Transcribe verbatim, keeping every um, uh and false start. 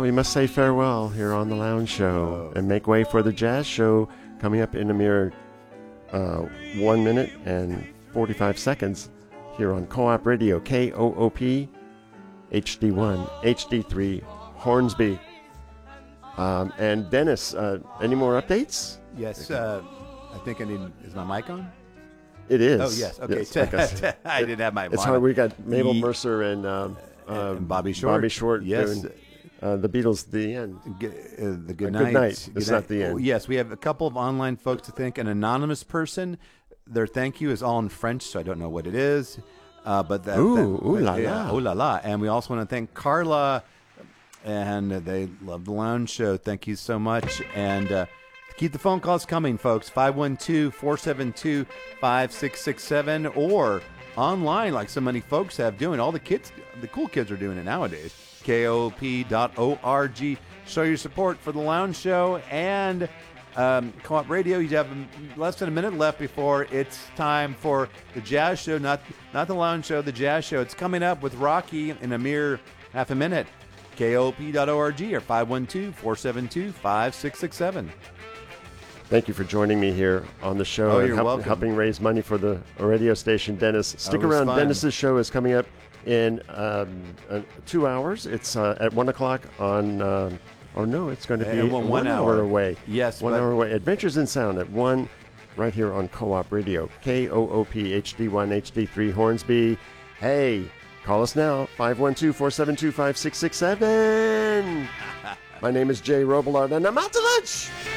we must say farewell here on the Lounge Show and make way for the Jazz Show coming up in a mere uh, one minute and forty-five seconds here on Co-op Radio, K O O P, H D one, H D three, Hornsby. Um, and Dennis, uh, any more updates? Yes, uh, I think I need, is my mic on? It is. Oh, yes, okay. Yes, like I, said, I didn't have my mic It's on. hard, we got Mabel Ye- Mercer and, um, uh, and Bobby Short. Bobby Short Yes. doing uh, the Beatles, The End. G- uh, the good Uh, night. good night. It's Good not the end. Oh, yes, we have a couple of online folks to thank. An anonymous person, their thank you is all in French, so I don't know what it is. Uh, but that, Ooh, that, ooh la yeah, la. ooh la la. And we also want to thank Carla, and they love the Lounge Show. Thank you so much. And uh, keep the phone calls coming, folks. five one two, four seven two, five six six seven or online, like so many folks have doing. All the kids, the cool kids are doing it nowadays. K O O P dot org. Show your support for the Lounge Show and um, Co-op Radio. You have less than a minute left before it's time for the Jazz Show, not not the Lounge Show, the Jazz Show. It's coming up with Rocky in a mere half a minute. K O O P dot org or five one two, four seven two, five six six seven. Thank you for joining me here on the show Oh, and you're help, welcome. helping raise money for the radio station. Dennis, stick Always around. fun. Dennis's show is coming up in um, uh, two hours. It's uh, at one o'clock on. Um, or no, it's going to be Uh, one- one one hour. hour. away. Yes, one but- hour away. Adventures in Sound at one, right here on Co-op Radio, K O O P H D one H D three Hornsby. Hey, call us now, five one two, four seven two, five six six seven. My name is Jay Robillard, and I'm out to lunch.